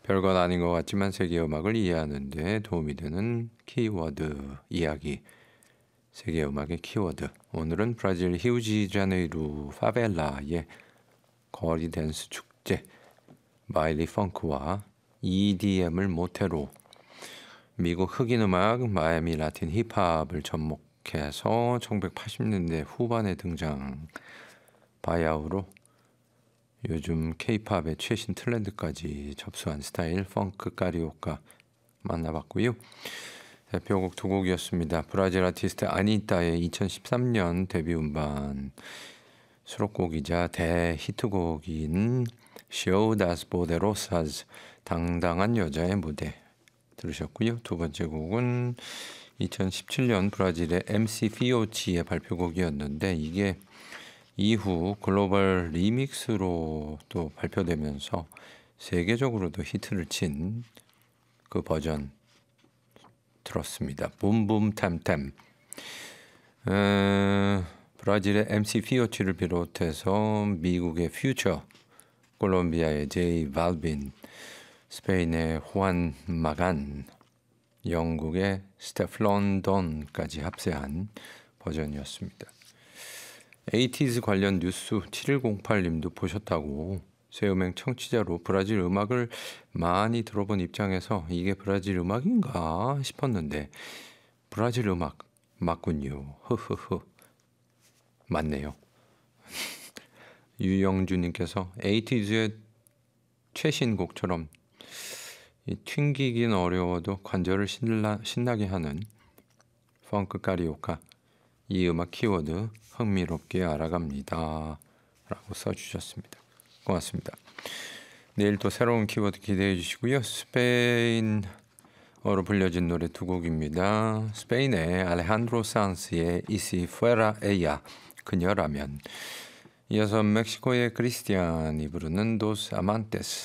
별건 아닌 것 같지만 세계 음악을 이해하는 데 도움이 되는 키워드 이야기. 세계 음악의 키워드. 오늘은 브라질 히우지자네이루 파벨라의 거리 댄스 축제 마일리 펑크와 EDM을 모태로 미국 흑인 음악 마이애미 라틴 힙합을 접목해서 1980년대 후반에 등장 바야흐로 요즘 K-팝의 최신 트렌드까지 접수한 스타일 펑크 카리오카 만나봤고요. 대표곡 두 곡이었습니다. 브라질 아티스트 아니타의 2013년 데뷔 음반 수록곡이자 대히트곡인 Show das Poderosas 당당한 여자의 무대 들으셨고요. 두 번째 곡은 2017년 브라질의 MC 피오치의 발표곡이었는데 이게 이후 글로벌 리믹스로 또 발표되면서 세계적으로도 히트를 친 그 버전 들었습니다. 붐붐템템. 브라질의 MC 피오치를 비롯해서 미국의 퓨처, 콜롬비아의 제이 발빈, 스페인의 후안 마간, 영국의 스테플론 돈까지 합세한 버전이었습니다. 80s 관련 뉴스 7108님도 보셨다고 새음행 청취자로 브라질 음악을 많이 들어본 입장에서 이게 브라질 음악인가 싶었는데 브라질 음악 맞군요. 흐흐흐 맞네요. 유영주님께서 80s의 최신곡처럼 이 튕기긴 어려워도 관절을 신나게 하는 펑크 카리오카 이 음악 키워드 흥미롭게 알아갑니다 라고 써주셨습니다. 고맙습니다. 내일 또 새로운 키워드 기대해 주시고요. 스페인어로 불려진 노래 두 곡입니다. 스페인의 알레한드로 산스의 Y si fuera ella 그녀라면, 이어서 멕시코의 크리스티안이 부르는 Dos Amantes